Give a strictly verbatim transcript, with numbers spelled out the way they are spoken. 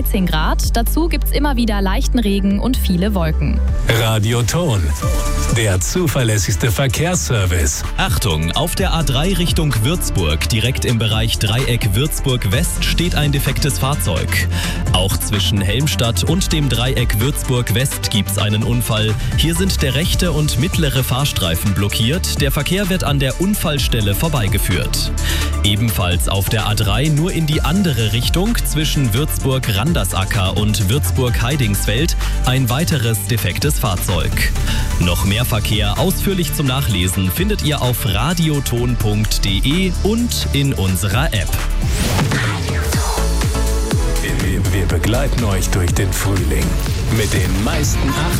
dreizehn Grad. Dazu gibt's immer wieder leichten Regen und viele Wolken. Radioton, der zuverlässigste Verkehrsservice. Achtung, auf der A drei Richtung Würzburg, direkt im Bereich Dreieck Würzburg West, steht ein defektes Fahrzeug. Auch zwischen Helmstadt und dem Dreieck Würzburg West gibt's einen Unfall. Hier sind der rechte und mittlere Fahrstreifen blockiert. Der Verkehr wird an der Unfallstelle vorbeigeführt. Ebenfalls auf der A drei nur in die andere Richtung, zwischen Würzburg-Randersacker und Würzburg-Heidingsfeld, ein weiteres defektes Fahrzeug. Noch mehr Verkehr ausführlich zum Nachlesen findet ihr auf radioton punkt de und in unserer App. Wir begleiten euch durch den Frühling mit den meisten acht